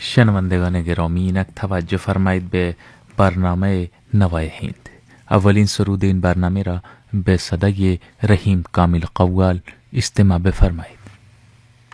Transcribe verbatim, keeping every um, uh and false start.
شنوندگان گرامی، اینک توجه فرمایید به برنامه نوای هند. اولین سرود این برنامه را به صدای رحیم کامل قوال استماع بفرمایید.